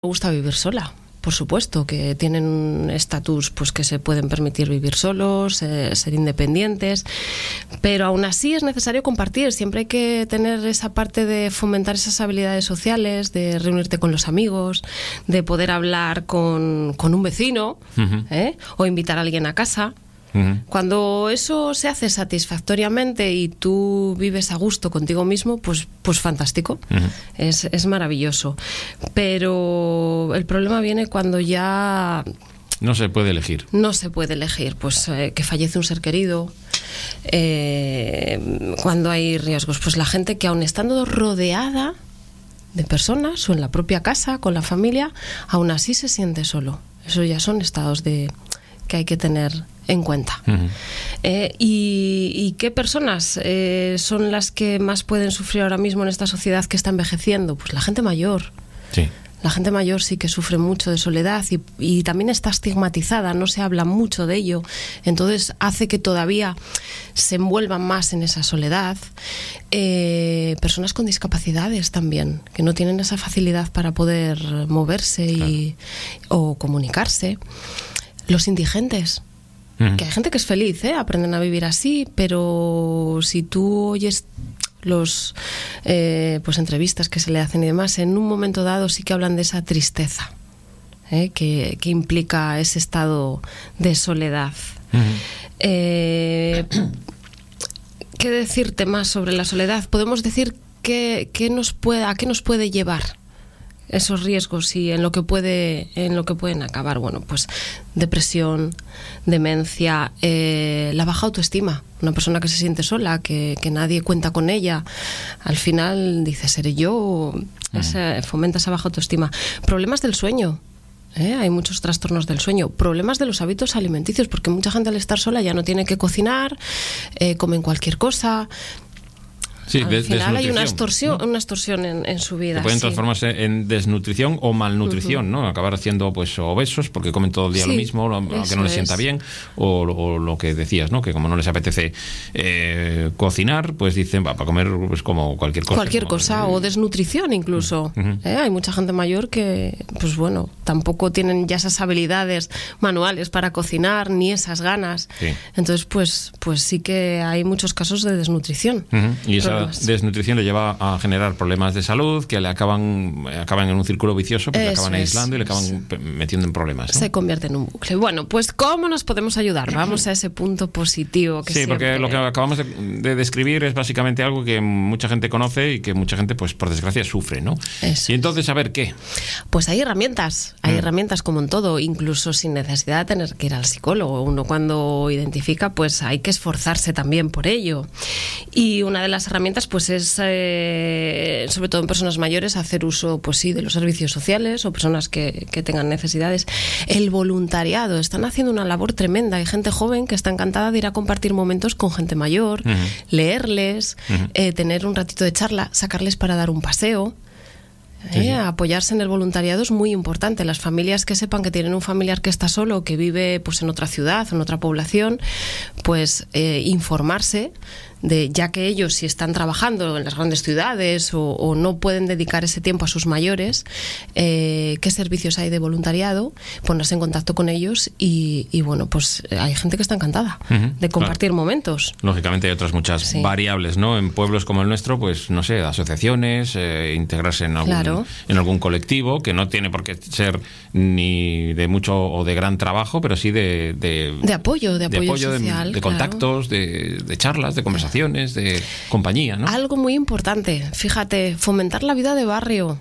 Me gusta vivir sola, por supuesto, que tienen un estatus pues que se pueden permitir vivir solos, ser independientes, pero aún así es necesario compartir. Siempre hay que tener esa parte de fomentar esas habilidades sociales, de reunirte con los amigos, de poder hablar con un vecino, o invitar a alguien a casa. Cuando eso se hace satisfactoriamente y tú vives a gusto contigo mismo, pues fantástico, es maravilloso. Pero el problema viene cuando ya no se puede elegir. No se puede elegir, pues que fallece un ser querido, cuando hay riesgos, pues la gente que aun estando rodeada de personas o en la propia casa, con la familia, aún así se siente solo. Eso ya son estados que hay que tener en cuenta. ¿Y qué personas son las que más pueden sufrir ahora mismo en esta sociedad que está envejeciendo? Pues la gente mayor. Sí. La gente mayor sí que sufre mucho de soledad y también está estigmatizada, no se habla mucho de ello, entonces hace que todavía se envuelvan más en esa soledad. Personas con discapacidades también, que no tienen esa facilidad para poder moverse o comunicarse. Los indigentes, que hay gente que es feliz, aprenden a vivir así, pero si tú oyes los pues entrevistas que se le hacen y demás, en un momento dado sí que hablan de esa tristeza que implica ese estado de soledad. ¿Qué decirte más sobre la soledad? Podemos decir a qué nos puede llevar esos riesgos y en lo que pueden acabar. Bueno, pues depresión, demencia, la baja autoestima. Una persona que se siente sola, que nadie cuenta con ella, al final dice, ¿seré yo? Fomenta esa baja autoestima. Problemas del sueño. Hay muchos trastornos del sueño, problemas de los hábitos alimenticios, porque mucha gente al estar sola ya no tiene que cocinar, comen cualquier cosa. Sí, al final hay una extorsión en su vida. Que pueden transformarse en desnutrición o malnutrición, ¿no? Acabar siendo pues obesos porque comen todo el día lo mismo, aunque no les sienta bien, o lo que decías, ¿no? Que como no les apetece cocinar, pues dicen, va, para comer pues como cualquier cosa. Cualquier cosa, o desnutrición incluso. Hay mucha gente mayor que, pues bueno, tampoco tienen ya esas habilidades manuales para cocinar, ni esas ganas. Sí. Entonces, pues sí que hay muchos casos de desnutrición. Y esa desnutrición le lleva a generar problemas de salud que le acaban en un círculo vicioso, porque le acaban aislando y le acaban metiendo en problemas, ¿no? Se convierte en un bucle. Bueno, pues ¿cómo nos podemos ayudar? Vamos a ese punto positivo que porque lo que acabamos de describir es básicamente algo que mucha gente conoce y que mucha gente, pues por desgracia, sufre, ¿no? Y entonces, a ver, ¿qué? Pues hay herramientas como en todo, incluso sin necesidad de tener que ir al psicólogo. Uno cuando identifica, pues hay que esforzarse también por ello. Y una de las herramientas pues es, sobre todo en personas mayores, hacer uso, pues sí, de los servicios sociales o personas que tengan necesidades. El voluntariado, están haciendo una labor tremenda. Hay gente joven que está encantada de ir a compartir momentos con gente mayor, leerles, tener un ratito de charla, sacarles para dar un paseo. Apoyarse en el voluntariado es muy importante. Las familias que sepan que tienen un familiar que está solo o que vive pues en otra ciudad, en otra población, pues informarse ya que ellos, si están trabajando en las grandes ciudades o no pueden dedicar ese tiempo a sus mayores, qué servicios hay de voluntariado, ponerse en contacto con ellos y bueno, pues hay gente que está encantada de compartir momentos. Lógicamente hay otras muchas variables, ¿no? En pueblos como el nuestro, pues no sé, asociaciones, integrarse en algún colectivo, que no tiene por qué ser ni de mucho o de gran trabajo, pero sí de apoyo social, de contactos, de charlas, de conversaciones, de compañía, ¿no? Algo muy importante, fíjate, fomentar la vida de barrio.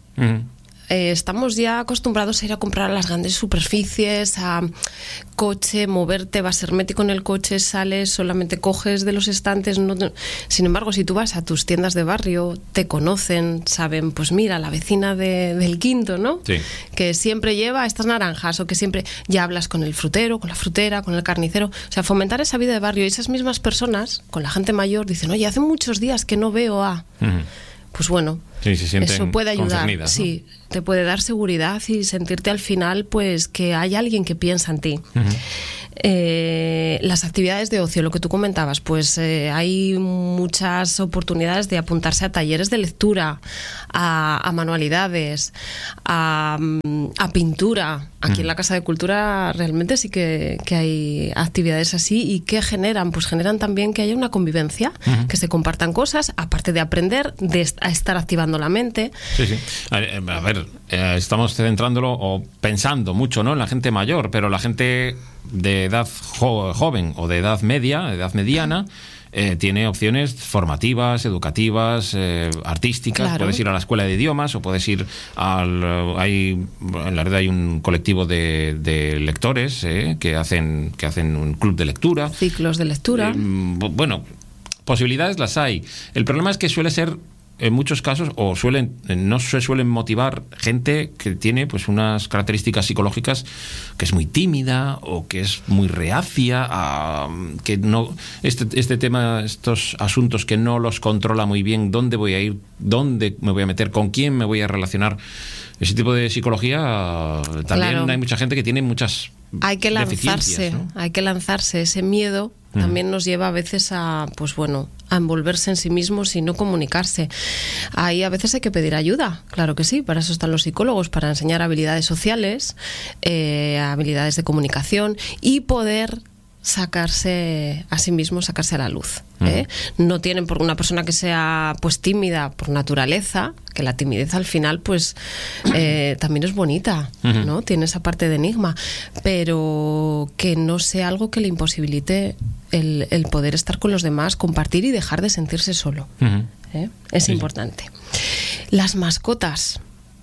Estamos ya acostumbrados a ir a comprar a las grandes superficies, a coche, moverte, vas hermético en el coche, sales, solamente coges de los estantes. Sin embargo, si tú vas a tus tiendas de barrio, te conocen, saben, pues mira, la vecina del quinto, ¿no? Sí. Que siempre lleva estas naranjas, o que siempre ya hablas con el frutero, con la frutera, con el carnicero. O sea, fomentar esa vida de barrio. Y esas mismas personas, con la gente mayor, dicen, oye, hace muchos días que no veo a... Pues bueno, eso puede ayudar, ¿no? Sí, te puede dar seguridad y sentirte al final pues que hay alguien que piensa en ti. Las actividades de ocio, lo que tú comentabas, pues hay muchas oportunidades de apuntarse a talleres de lectura, a manualidades, a pintura. Aquí en la Casa de Cultura realmente sí que hay actividades así y que generan también que haya una convivencia, que se compartan cosas, aparte de aprender, a estar activando la mente. Sí, sí. A ver, estamos centrándolo o pensando mucho, ¿no?, en la gente mayor, pero la gente de edad joven o de edad media, edad mediana, tiene opciones formativas, educativas, artísticas. Claro. Puedes ir a la escuela de idiomas o puedes ir en la red hay un colectivo de lectores que hacen un club de lectura. Ciclos de lectura. Bueno, posibilidades las hay. El problema es que suele ser, en muchos casos, no se suelen motivar gente que tiene pues unas características psicológicas, que es muy tímida o que es muy reacia a que no este tema, estos asuntos que no los controla muy bien, dónde voy a ir, dónde me voy a meter, con quién me voy a relacionar. Ese tipo de psicología también. Claro. Hay mucha gente que tiene muchas deficiencias, ¿no? Hay que lanzarse. Ese miedo también nos lleva a veces a envolverse en sí mismos y no comunicarse. Ahí a veces hay que pedir ayuda, claro que sí, para eso están los psicólogos, para enseñar habilidades sociales, habilidades de comunicación y poder sacarse a sí mismo, sacarse a la luz. No tienen por una persona que sea pues tímida por naturaleza, que la timidez al final pues también es bonita, ¿no? Tiene esa parte de enigma, pero que no sea algo que le imposibilite el poder estar con los demás, compartir y dejar de sentirse solo. Es importante. Las mascotas,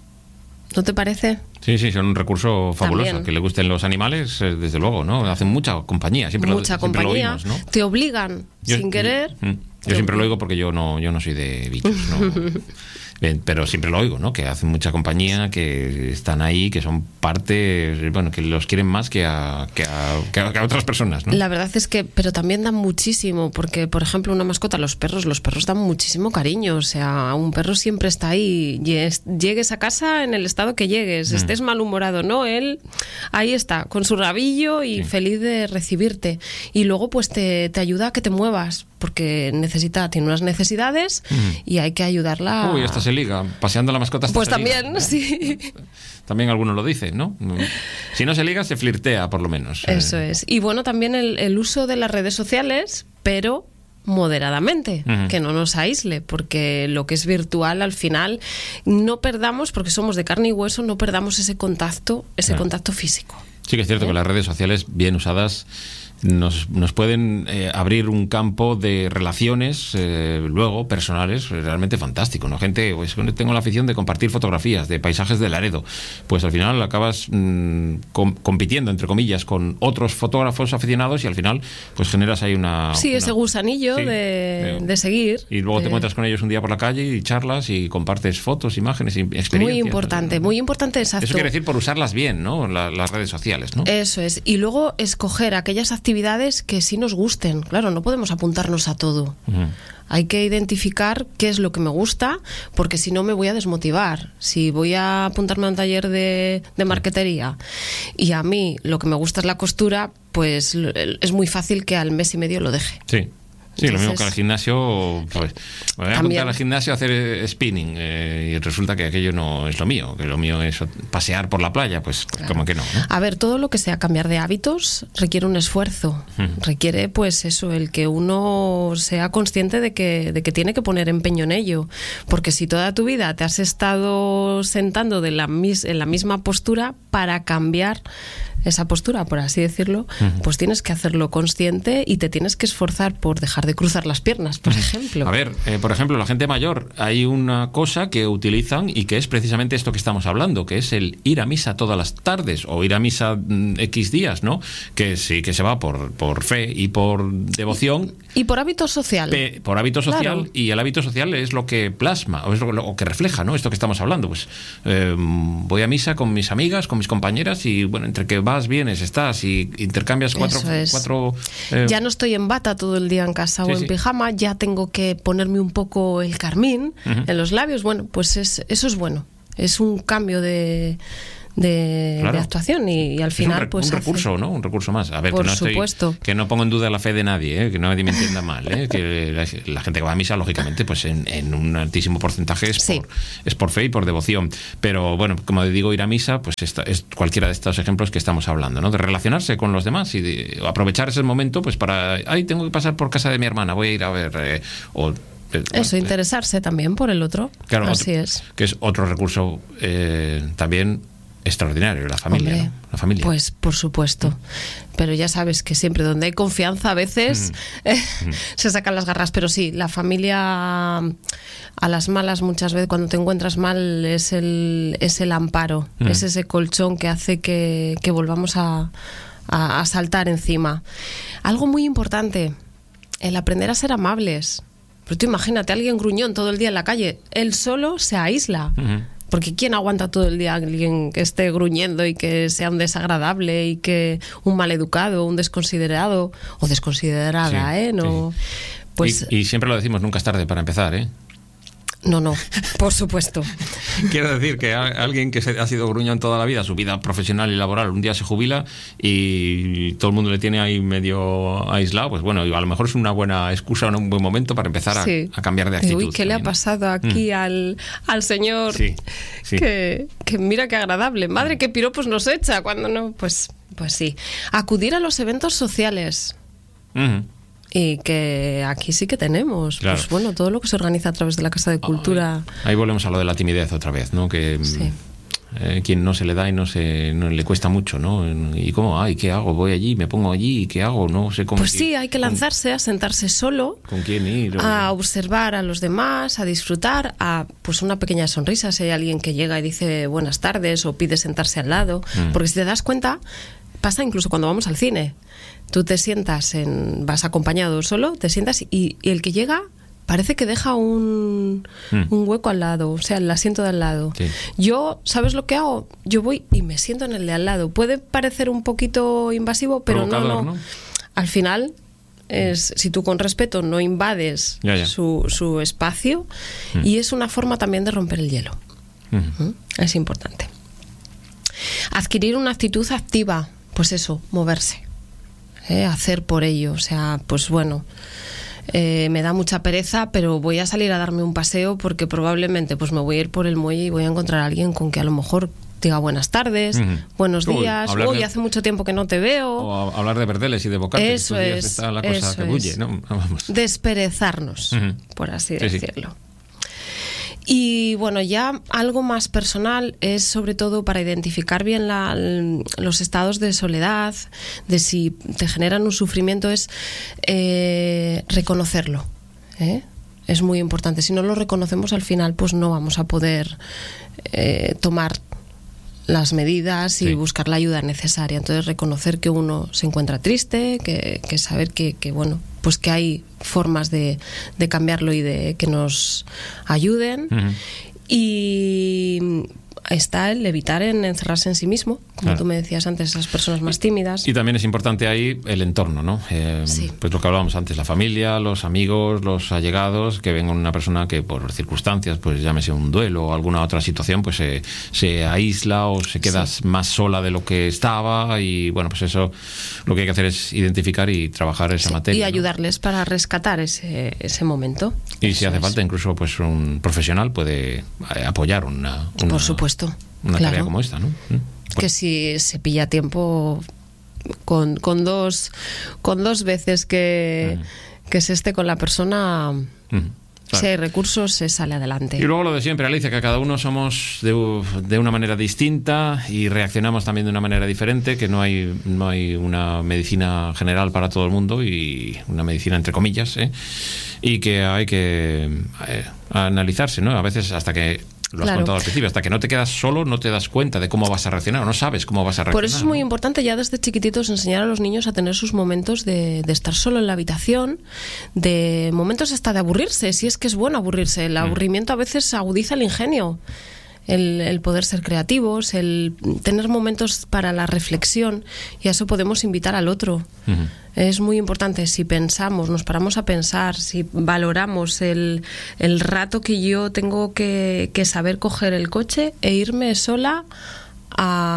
¿no te parece? Sí, son un recurso fabuloso. También. Que le gusten los animales, desde luego, ¿no? Hacen mucha compañía. Siempre lo oímos, ¿no? Te obligan sin querer. Yo siempre lo oigo porque yo no soy de bichos, ¿no? Pero siempre lo oigo, ¿no? Que hacen mucha compañía, que están ahí, que son parte, bueno, que los quieren más que a otras personas, ¿no? La verdad es que, pero también dan muchísimo, porque, por ejemplo, una mascota, los perros dan muchísimo cariño. O sea, un perro siempre está ahí. Llegues a casa en el estado que llegues, estés malhumorado, ¿no? Él ahí está, con su rabillo y feliz de recibirte. Y luego, pues, te ayuda a que te muevas, porque tiene unas necesidades y hay que ayudarla. Uy, hasta se liga, paseando la mascota hasta pues se también, liga. Sí. También algunos lo dicen, ¿no? Si no se liga, se flirtea, por lo menos. Eso es. Y bueno, también el uso de las redes sociales, pero moderadamente, que no nos aísle, porque lo que es virtual al final no perdamos, porque somos de carne y hueso, no perdamos ese contacto físico. Sí que es cierto que las redes sociales, bien usadas, nos pueden abrir un campo de relaciones luego personales realmente fantástico, ¿no? Gente, pues tengo la afición de compartir fotografías de paisajes de Laredo, pues al final acabas compitiendo, entre comillas, con otros fotógrafos aficionados y al final pues generas ahí ese gusanillo de seguir. Y luego te encuentras con ellos un día por la calle y charlas y compartes fotos, imágenes y experiencias. Muy importante, exacto. Eso quiere decir por usarlas bien, ¿no? Las redes sociales, ¿no? Eso es. Y luego escoger aquellas actividades que sí nos gusten. Claro, no podemos apuntarnos a todo. Hay que identificar qué es lo que me gusta, porque si no me voy a desmotivar. Si voy a apuntarme a un taller de marquetería y a mí lo que me gusta es la costura, pues es muy fácil que al mes y medio lo deje. Sí. Sí, entonces, lo mismo que al gimnasio, pues me voy a apuntar al gimnasio a hacer spinning y resulta que aquello no es lo mío, que lo mío es pasear por la playa, pues claro. Como que no. A ver, todo lo que sea cambiar de hábitos requiere un esfuerzo, requiere pues eso, el que uno sea consciente de que tiene que poner empeño en ello, porque si toda tu vida te has estado sentando en la misma postura, para cambiar esa postura, por así decirlo, pues tienes que hacerlo consciente y te tienes que esforzar por dejar de cruzar las piernas, por ejemplo. A ver, por ejemplo, la gente mayor, hay una cosa que utilizan y que es precisamente esto que estamos hablando, que es el ir a misa todas las tardes o ir a misa X días, ¿no? Que sí que se va por fe y por devoción. Y por hábito social. Por hábito social, claro. Y el hábito social es lo que plasma, o es lo que refleja, ¿no? Esto que estamos hablando. Pues voy a misa con mis amigas, con mis compañeras y, bueno, entre que vas, vienes, estás y intercambias cuatro ya no estoy en bata todo el día en casa o en pijama, ya tengo que ponerme un poco el carmín en los labios. Bueno, pues eso es bueno. Es un cambio de Claro. de actuación y al final un recurso, ¿no? Un recurso más. A ver, por que no supuesto. Que no pongo en duda la fe de nadie, que nadie me entienda mal, que la gente que va a misa, lógicamente, pues en un altísimo porcentaje es por fe y por devoción. Pero bueno, como digo, ir a misa, pues es cualquiera de estos ejemplos que estamos hablando, ¿no? De relacionarse con los demás y de aprovechar ese momento, pues para, tengo que pasar por casa de mi hermana, voy a ir a ver, interesarse también por el otro. Claro, así es. Que es otro recurso también extraordinario, la familia. Hombre, ¿no? La familia. Pues por supuesto. Pero ya sabes que siempre donde hay confianza a veces se sacan las garras. Pero sí, la familia a las malas muchas veces cuando te encuentras mal es el amparo, es ese colchón que hace que volvamos a saltar encima. Algo muy importante, el aprender a ser amables. Pero tú imagínate, alguien gruñón todo el día en la calle, él solo se aísla. Porque ¿quién aguanta todo el día a alguien que esté gruñendo y que sea un desagradable y que un maleducado, un desconsiderado o desconsiderada, ¿no? Sí. Pues y siempre lo decimos, nunca es tarde para empezar, ¿eh? No, por supuesto. Quiero decir que alguien que ha sido gruñón toda la vida, su vida profesional y laboral, un día se jubila y todo el mundo le tiene ahí medio aislado, pues bueno, a lo mejor es una buena excusa, un buen momento para empezar a cambiar de actitud. Uy, ¿qué le ha pasado aquí al señor? Sí. Que mira qué agradable. Madre, qué piropos nos echa cuando no. Pues sí. Acudir a los eventos sociales. Y que aquí sí que tenemos, claro. Pues bueno, todo lo que se organiza a través de la Casa de Cultura. Ahí volvemos a lo de la timidez otra vez, ¿no? Que quien no se le da y no le cuesta mucho, ¿no? Y cómo, ¿qué hago? Voy allí, me pongo allí, ¿qué hago? No sé cómo. Pues sí, hay que lanzarse a sentarse solo. ¿Con quién ir? A observar a los demás, a disfrutar, pues una pequeña sonrisa si hay alguien que llega y dice buenas tardes o pide sentarse al lado. Porque si te das cuenta, pasa incluso cuando vamos al cine. Tú te sientas, vas acompañado solo, te sientas y el que llega parece que deja un hueco al lado, o sea, el asiento de al lado. Sí. Yo, ¿sabes lo que hago? Yo voy y me siento en el de al lado. Puede parecer un poquito invasivo, pero no. Al final, si tú con respeto no invades su espacio, y es una forma también de romper el hielo. Es importante. Adquirir una actitud activa, pues eso, moverse. Hacer por ello, o sea, pues bueno, me da mucha pereza, pero voy a salir a darme un paseo porque probablemente pues me voy a ir por el muelle y voy a encontrar a alguien con que a lo mejor diga buenas tardes, buenos días, hace mucho tiempo que no te veo. O hablar de verdeles y de bocates. Eso es. Está la cosa que bulle, ¿no? Vamos. Desperezarnos, por así decirlo. Y bueno, ya algo más personal es sobre todo para identificar bien los estados de soledad, de si te generan un sufrimiento, es reconocerlo. Es muy importante. Si no lo reconocemos al final, pues no vamos a poder tomar las medidas y buscar la ayuda necesaria. Entonces, reconocer que uno se encuentra triste, que saber que bueno, pues que hay formas de cambiarlo y de que nos ayuden. Y está el evitar encerrarse en sí mismo, como tú me decías antes, esas personas más tímidas. Y también es importante ahí el entorno, ¿no? Pues lo que hablábamos antes, la familia, los amigos, los allegados, que ven a una persona que por circunstancias, pues llámese un duelo o alguna otra situación, pues se aísla o se queda más sola de lo que estaba, y bueno, pues eso lo que hay que hacer es identificar y trabajar esa materia. Y ayudarles, ¿no? Para rescatar ese momento. Y si hace falta, incluso pues un profesional puede apoyar una por supuesto. Una tarea como esta, ¿no? Que si se pilla tiempo con dos veces que se esté con la persona, si hay recursos, se sale adelante. Y luego lo de siempre, Alicia, que cada uno somos de una manera distinta y reaccionamos también de una manera diferente, que no hay una medicina general para todo el mundo, y una medicina entre comillas, y que hay que analizarse, ¿no? A veces hasta que lo has contado al principio, hasta que no te quedas solo no te das cuenta de cómo vas a reaccionar, o no sabes cómo vas a reaccionar. Por eso es muy importante ya desde chiquititos enseñar a los niños a tener sus momentos de estar solo en la habitación, de momentos hasta de aburrirse, si es que es bueno aburrirse. El aburrimiento a veces agudiza el ingenio. El poder ser creativos, el tener momentos para la reflexión, y a eso podemos invitar al otro. Es muy importante. Si pensamos, nos paramos a pensar, si valoramos el rato que yo tengo que saber coger el coche e irme sola a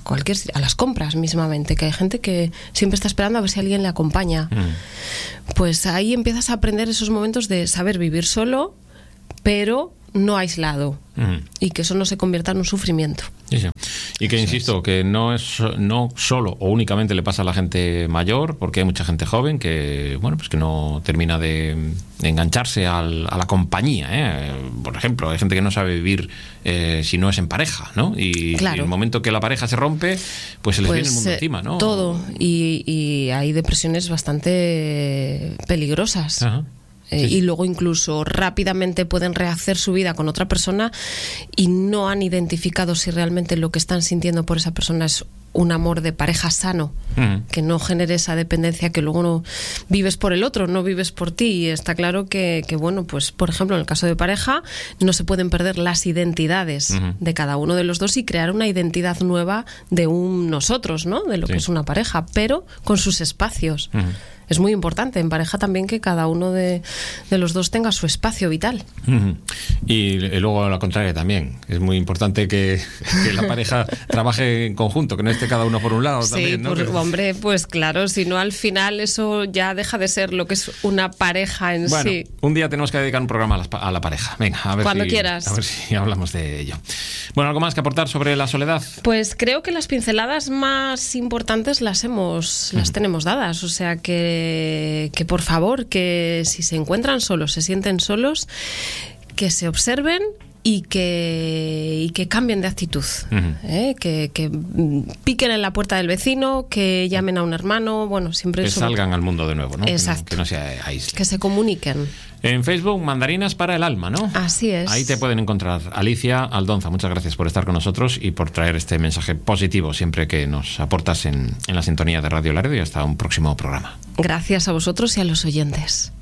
a las compras mismamente, que hay gente que siempre está esperando a ver si alguien le acompaña. Pues ahí empiezas a aprender esos momentos de saber vivir solo, pero no aislado, y que eso no se convierta en un sufrimiento. Sí. Y que insisto, que no solo o únicamente le pasa a la gente mayor, porque hay mucha gente joven que, bueno, pues que no termina de engancharse a la compañía, ¿eh? Por ejemplo, hay gente que no sabe vivir si no es en pareja, ¿no? Y el momento que la pareja se rompe, pues se les viene el mundo encima, ¿no? Todo, y hay depresiones bastante peligrosas. Ajá. Y luego incluso rápidamente pueden rehacer su vida con otra persona y no han identificado si realmente lo que están sintiendo por esa persona es un amor de pareja sano, que no genere esa dependencia, que luego no vives por el otro, no vives por ti. Y está claro que bueno, pues por ejemplo en el caso de pareja no se pueden perder las identidades de cada uno de los dos y crear una identidad nueva de un nosotros, ¿no? De lo que es una pareja, pero con sus espacios. Es muy importante en pareja también que cada uno de los dos tenga su espacio vital. Y luego a la contraria también. Es muy importante que la pareja trabaje en conjunto, que no esté cada uno por un lado. Sí, también, ¿no? Hombre, pues claro, si no al final eso ya deja de ser lo que es una pareja en sí. Un día tenemos que dedicar un programa a la pareja. Venga, a ver cuando quieras. A ver si hablamos de ello. Bueno, ¿algo más que aportar sobre la soledad? Pues creo que las pinceladas más importantes las tenemos dadas. O sea que por favor, que si se encuentran solos, se sienten solos, que se observen y que cambien de actitud, que piquen en la puerta del vecino, que llamen a un hermano, bueno, siempre que salgan al mundo de nuevo, ¿no? Exacto. Que no se aíslen. Que se comuniquen. En Facebook, Mandarinas para el Alma, ¿no? Así es. Ahí te pueden encontrar. Alicia Aldonza, muchas gracias por estar con nosotros y por traer este mensaje positivo siempre que nos aportas en la sintonía de Radio Laredo, y hasta un próximo programa. Gracias a vosotros y a los oyentes.